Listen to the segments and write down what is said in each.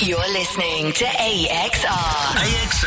You're listening to AXR.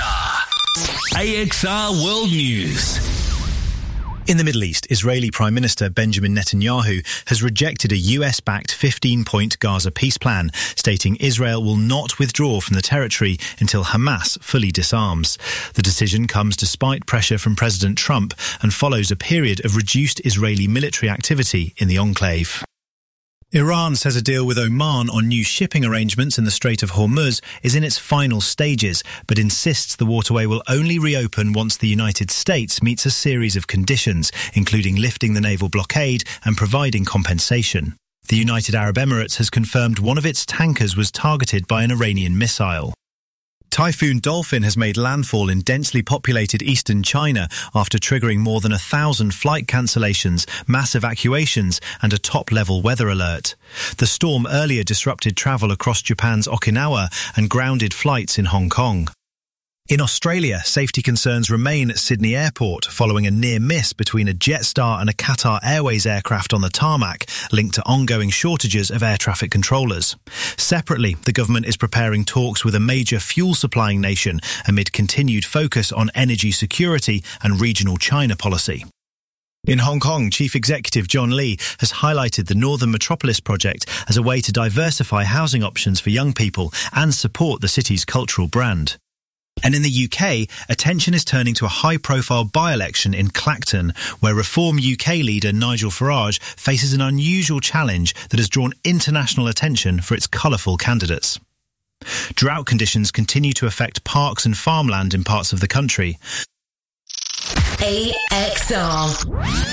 AXR World News. In the Middle East, Israeli Prime Minister Benjamin Netanyahu has rejected a US-backed 15-point Gaza peace plan, stating Israel will not withdraw from the territory until Hamas fully disarms. The decision comes despite pressure from President Trump and follows a period of reduced Israeli military activity in the enclave. Iran says a deal with Oman on new shipping arrangements in the Strait of Hormuz is in its final stages, but insists the waterway will only reopen once the United States meets a series of conditions, including lifting the naval blockade and providing compensation. The United Arab Emirates has confirmed one of its tankers was targeted by an Iranian missile. Typhoon Dolphin has made landfall in densely populated eastern China after triggering more than 1,000 flight cancellations, mass evacuations and a top-level weather alert. The storm earlier disrupted travel across Japan's Okinawa and grounded flights in Hong Kong. In Australia, safety concerns remain at Sydney Airport following a near miss between a Jetstar and a Qatar Airways aircraft on the tarmac, linked to ongoing shortages of air traffic controllers. Separately, the government is preparing talks with a major fuel-supplying nation amid continued focus on energy security and regional China policy. In Hong Kong, Chief Executive John Lee has highlighted the Northern Metropolis project as a way to diversify housing options for young people and support the city's cultural brand. And in the UK, attention is turning to a high-profile by-election in Clacton, where Reform UK leader Nigel Farage faces an unusual challenge that has drawn international attention for its colourful candidates. Drought conditions continue to affect parks and farmland in parts of the country. AXR.